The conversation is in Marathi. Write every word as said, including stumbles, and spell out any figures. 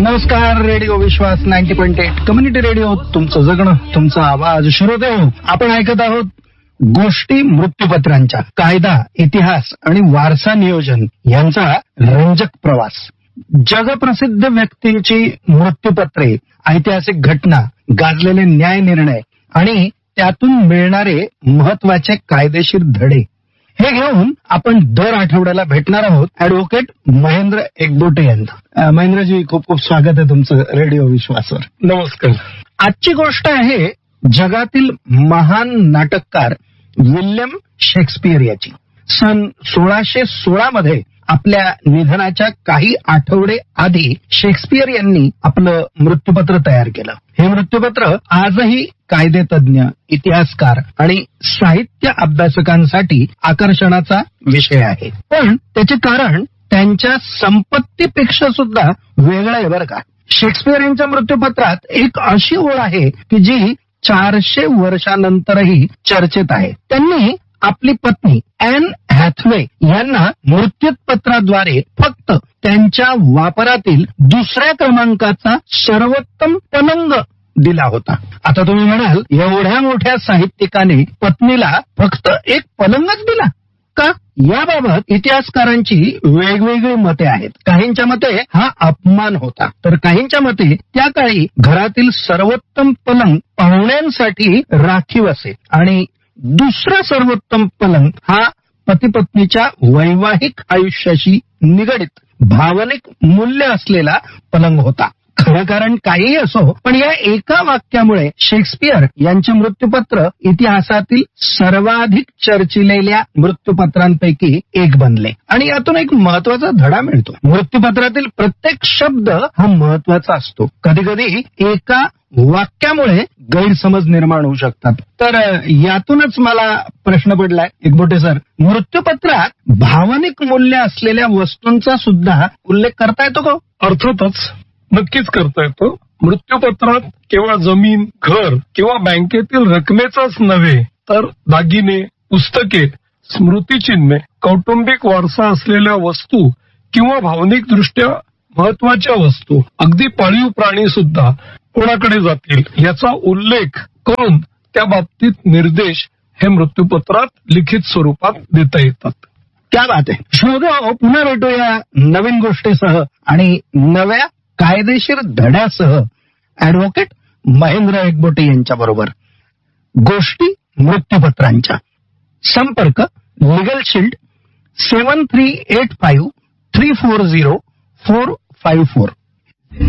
नमस्कार. रेडिओ विश्वास ninety point eight community radio, तुमचं जगणं तुमचा आवाज. श्रोते हो, आपण ऐकत आहोत गोष्टी मृत्यूपत्रांच्या. कायदा, इतिहास आणि वारसा नियोजन यांचा रंजक प्रवास. जगप्रसिद्ध व्यक्तींची मृत्यूपत्रे, ऐतिहासिक घटना, गाजलेले न्याय निर्णय आणि त्यातून मिळणारे महत्वाचे कायदेशीर धडे, हे घेऊन आपण दर आठवड्याला भेटणार आहोत ऍडव्होकेट महेंद्र एकबोटे यांना. महेंद्रजी, खूप खूप स्वागत आहे तुमचं रेडिओ विश्वासवर. नमस्कार. आजची गोष्ट आहे जगातील महान नाटककार विल्यम शेक्सपियर याची. सन सोळाशे सोळा मध्ये आपल्या निधनाच्या काही आठवडे आधी शेक्सपियर यांनी आपलं मृत्यूपत्र तयार केलं. हे मृत्यूपत्र आजही कायदेतज्ञ, इतिहासकार आणि साहित्य अभ्यासकांसाठी आकर्षणाचा विषय आहे. पण त्याचे कारण त्यांच्या संपत्तीपेक्षा सुद्धा वेगळं आहे बरं का. शेक्सपियर यांच्या मृत्यूपत्रात एक अशी ओळ आहे की जी चारशे वर्षानंतरही चर्चेत आहे. त्यांनी आपली पत्नी ॲन हॅथवे यांना मृत्यूपत्राद्वारे फक्त त्यांच्या वापरातील दुसऱ्या क्रमांकाचा सर्वोत्तम पलंग दिला होता. आता तुम्ही म्हणाल, एवढ्या मोठ्या साहित्यिकाने पत्नीला फक्त एक पलंगच दिला का? याबाबत इतिहासकारांची वेगवेगळी मते आहेत. काहींच्या मते हा अपमान होता, तर काहींच्या मते त्या काळी घरातील सर्वोत्तम पलंग पाहुण्यांसाठी राखीव असे आणि दुसरा सर्वोत्तम पलंग हा पती पत्नीच्या वैवाहिक आयुष्याशी निगडित भावनिक मूल्य असलेला पलंग होता. खरं कारण काहीही असो, पण या एका वाक्यामुळे शेक्सपियर यांचे मृत्यूपत्र इतिहासातील सर्वाधिक चर्चिलेल्या मृत्यूपत्रांपैकी एक बनले. आणि यातून एक महत्वाचा धडा मिळतो. मृत्यूपत्रातील प्रत्येक शब्द हा महत्वाचा असतो. कधी कधी एका वाक्यामुळे गैरसमज निर्माण होऊ शकतात. तर यातूनच मला प्रश्न पडलाय, एकबोटे सर, मृत्यूपत्रात भावनिक मूल्य असलेल्या वस्तूंचा सुद्धा उल्लेख करता येतो का? अर्थातच, नक्कीच करता येतो. मृत्यूपत्रात केवळ जमीन, घर किंवा बँकेतील रकमेचाच नव्हे, तर दागिने, पुस्तके, स्मृतिचिन्हे, कौटुंबिक वारसा असलेल्या वस्तू किंवा भावनिक दृष्ट्या महत्वाच्या वस्तू, अगदी पाळीव प्राणी सुद्धा कोणाकडे जातील याचा उल्लेख करून त्या बाबतीत निर्देश हे मृत्यूपत्रात लिखित स्वरूपात देता येतात. क्या बात आहे. श्रोते, पुन्हा भेटूया नवीन गोष्टीसह आणि नव्या कायदेशीर धड्यासह ऍडव्होकेट महेंद्र एकबोटे यांच्या बरोबर. गोष्टी मृत्यूपत्रांच्या. संपर्क लिगल शील्ड सेवन three eight five three four zero four five four.